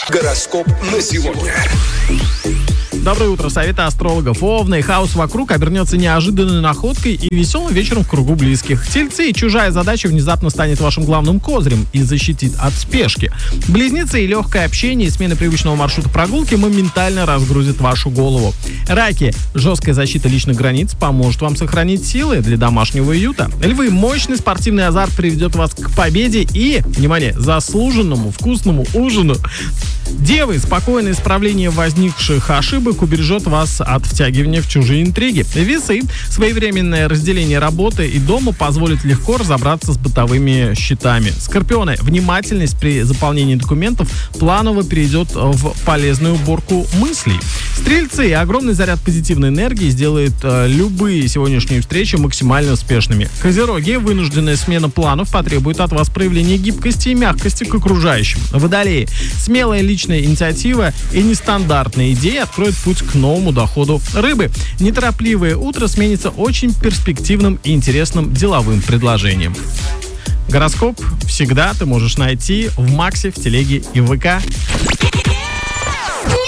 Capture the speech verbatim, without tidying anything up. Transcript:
Гороскоп на сегодня. Доброе утро. Советы астрологов. Овны. Хаос вокруг обернется неожиданной находкой и веселым вечером в кругу близких. Тельцы. Чужая задача внезапно станет вашим главным козырем и защитит от спешки. Близнецы. Легкое общение и смена привычного маршрута прогулки моментально разгрузит вашу голову. Раки. Жесткая защита личных границ поможет вам сохранить силы для домашнего уюта. Львы. Мощный спортивный азарт приведет вас к победе и, внимание, заслуженному вкусному ужину. Девы. Спокойное исправление возникших ошибок убережет вас от втягивания в чужие интриги. Весы. Своевременное разделение работы и дома позволит легко разобраться с бытовыми счетами. Скорпионы. Внимательность при заполнении документов планово перейдет в полезную уборку мыслей. Стрельцы. Огромный заряд позитивной энергии сделает э, любые сегодняшние встречи максимально успешными. Козероги. Вынужденная смена планов потребует от вас проявления гибкости и мягкости к окружающим. Водолеи. Смелая личная инициатива и нестандартные идеи откроют путь к новому доходу. Рыбы. Неторопливое утро сменится очень перспективным и интересным деловым предложением. Гороскоп всегда ты можешь найти в Максе, в Телеге и в ВК.